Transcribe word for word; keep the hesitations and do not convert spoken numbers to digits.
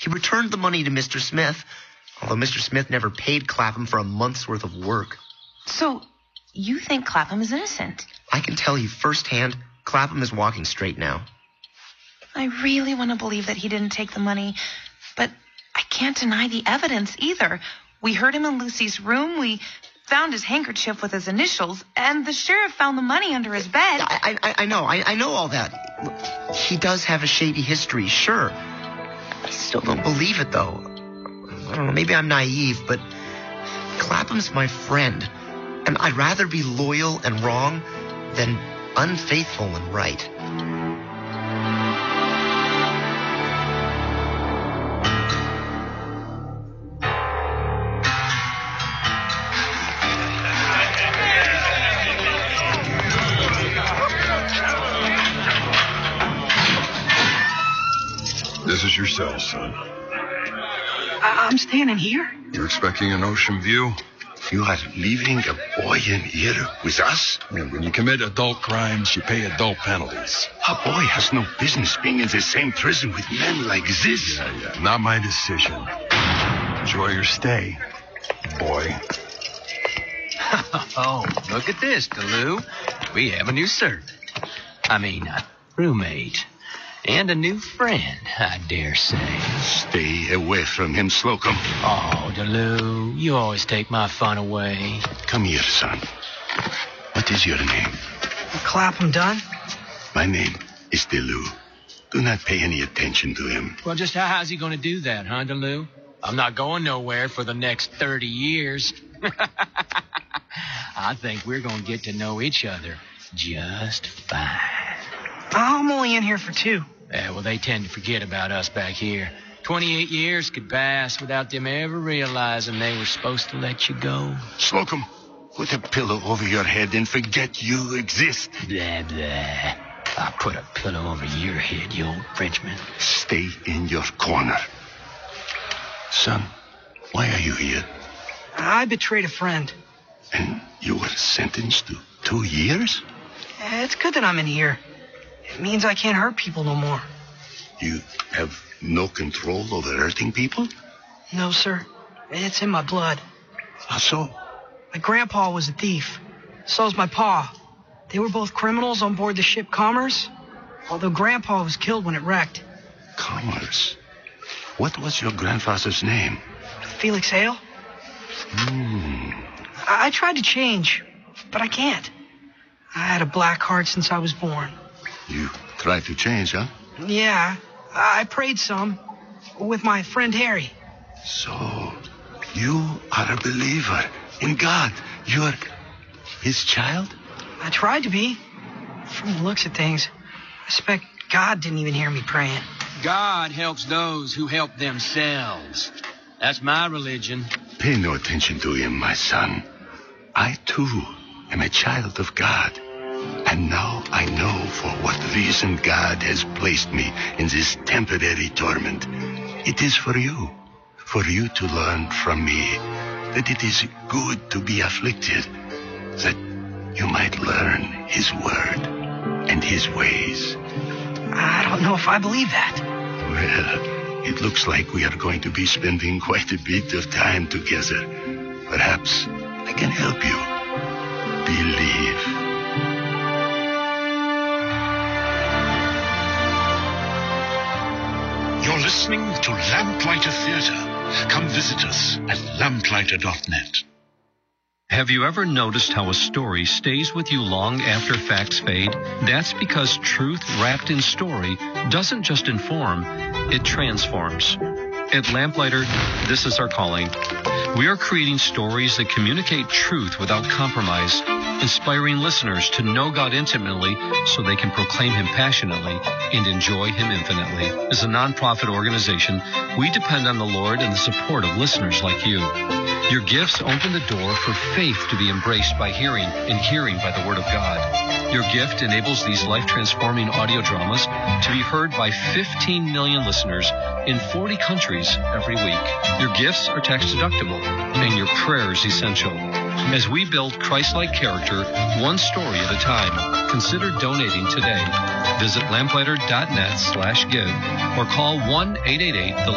He returned the money to Mister Smith, although Mister Smith never paid Clapham for a month's worth of work. So, you think Clapham is innocent? I can tell you firsthand, Clapham is walking straight now. I really want to believe that he didn't take the money, but I can't deny the evidence either. We heard him in Lucy's room, we found his handkerchief with his initials, and the sheriff found the money under his bed. I, I, I know, I, I know all that. He does have a shady history, sure. I still don't believe it, though. I don't know, maybe I'm naive, but Clapham's my friend, and I'd rather be loyal and wrong than unfaithful and right. This is your cell, son. I'm standing here. You're expecting an ocean view? You are leaving a boy in here with us? Yeah, when you commit adult crimes, you pay adult penalties. A boy has no business being in the same prison with men like this. Yeah, yeah. Not my decision. Enjoy your stay, boy. Oh, look at this, DeLu. We have a new servant. I mean, a roommate. And a new friend, I dare say. Stay away from him, Slocum. Oh, DeLu, you always take my fun away. Come here, son. What is your name? Clapham Dunn. My name is DeLu. Do not pay any attention to him. Well, just how, how's he going to do that, huh, DeLu? I'm not going nowhere for the next thirty years. I think we're going to get to know each other just fine. I'm only in here for two. Yeah, well, they tend to forget about us back here. Twenty-eight years could pass without them ever realizing they were supposed to let you go. Slocum, put a pillow over your head and forget you exist. Blah, blah. I'll put a pillow over your head, you old Frenchman. Stay in your corner. Son, why are you here? I betrayed a friend. And you were sentenced to two years? It's good that I'm in here. It means I can't hurt people no more. You have no control over hurting people? No, sir. It's in my blood. How so? My grandpa was a thief. So's my pa. They were both criminals on board the ship Commerce, although grandpa was killed when it wrecked. Commerce? What was your grandfather's name? Felix Hale? Hmm. I, I tried to change, but I can't. I had a black heart since I was born. You tried to change, huh? Yeah, I prayed some with my friend Harry. So, you are a believer in God. You're his child? I tried to be. From the looks of things, I suspect God didn't even hear me praying. God helps those who help themselves. That's my religion. Pay no attention to him, my son. I, too, am a child of God. And now I know for what reason God has placed me in this temporary torment. It is for you, for you to learn from me that it is good to be afflicted, that you might learn his word and his ways. I don't know if I believe that. Well, it looks like we are going to be spending quite a bit of time together. Perhaps I can help you. Believe. You're listening to Lamplighter Theatre. Come visit us at lamplighter dot net. Have you ever noticed how a story stays with you long after facts fade? That's because truth wrapped in story doesn't just inform, it transforms. At Lamplighter, this is our calling. We are creating stories that communicate truth without compromise, inspiring listeners to know God intimately so they can proclaim Him passionately and enjoy Him infinitely. As a nonprofit organization, we depend on the Lord and the support of listeners like you. Your gifts open the door for faith to be embraced by hearing and hearing by the Word of God. Your gift enables these life-transforming audio dramas to be heard by fifteen million listeners in forty countries every week. Your gifts are tax-deductible, and your prayers essential. As we build Christ-like character, one story at a time, consider donating today. Visit lamplighter dot net slash give or call one eight eight eight